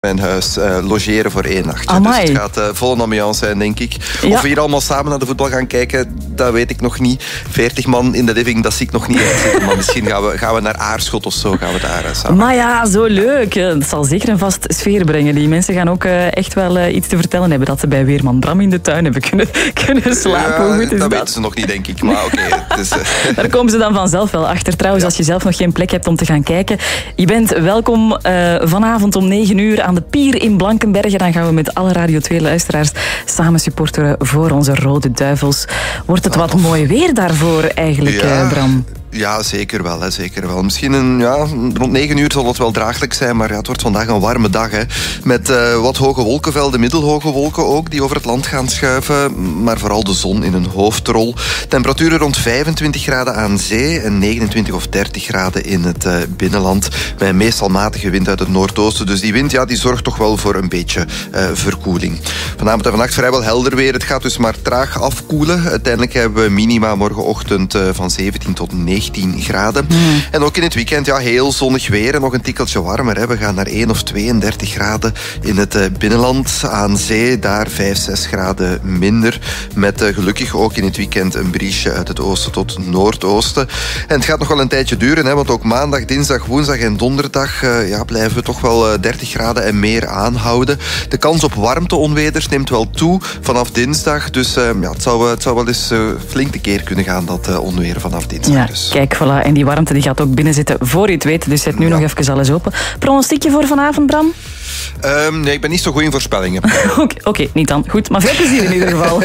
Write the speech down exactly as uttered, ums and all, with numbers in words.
mijn huis uh, logeren voor één nachtje. Amai. Dus het gaat uh, volle ambiance zijn, denk ik. Ja. Of we hier allemaal samen naar de voetbal gaan kijken, dat weet ik nog niet. veertig man in de living, dat zie ik nog niet uitzitten. Maar misschien gaan we, gaan we naar Aarschot of zo, gaan we daar uh, samen. Maar ja, zo leuk. Het zal zeker een vast sfeer brengen. Die mensen gaan ook uh, echt wel uh, iets te vertellen hebben dat ze bij Weerman Bram in de tuin hebben kunnen, kunnen slapen. Ja, Hoe goed is dat, dat? weten ze nog niet, denk ik. Maar oké. Okay, dus, uh... Daar komen ze dan vanzelf wel achter. Trouwens, ja. als je zelf nog geen plek hebt om te gaan kijken. Je bent welkom uh, vanavond om negen uur aan de Pier in Blankenberge. Dan gaan we met alle Radio twee luisteraars samen supporteren voor onze Rode Duivels. Wordt het wat mooi weer daarvoor eigenlijk, ja. uh, Bram? Ja, zeker wel, hè, zeker wel. Misschien een, ja, rond negen uur zal het wel draaglijk zijn, maar ja, het wordt vandaag een warme dag. Hè, met uh, wat hoge wolkenvelden, middelhoge wolken ook, die over het land gaan schuiven. Maar vooral de zon in een hoofdrol. Temperaturen rond vijfentwintig graden aan zee en negenentwintig of dertig graden in het uh, binnenland. Met een meestal matige wind uit het noordoosten. Dus die wind ja, die zorgt toch wel voor een beetje uh, verkoeling. Vanavond en vannacht vrijwel helder weer. Het gaat dus maar traag afkoelen. Uiteindelijk hebben we minima morgenochtend uh, van zeventien tot negentien graden. Mm. En ook in het weekend ja, heel zonnig weer en nog een tikkeltje warmer. Hè. We gaan naar één of tweeëndertig graden in het uh, binnenland. Aan zee daar vijf, zes graden minder. Met uh, gelukkig ook in het weekend een briesje uit het oosten tot noordoosten. En het gaat nog wel een tijdje duren, hè, want ook maandag, dinsdag, woensdag en donderdag uh, ja, blijven we toch wel uh, dertig graden en meer aanhouden. De kans op warmteonweders neemt wel toe vanaf dinsdag. Dus uh, ja, het, zou, uh, het zou wel eens uh, flink tekeer kunnen gaan, dat uh, onweer vanaf dinsdag. Ja. Dus. Kijk, voilà. En die warmte die gaat ook binnenzitten voor je het weet. Dus zet nu ja. nog even alles open. Pronostiekje voor vanavond, Bram? Um, nee, ik ben niet zo goed in voorspellingen. Oké, okay, okay, niet dan. Goed, maar veel plezier in ieder geval.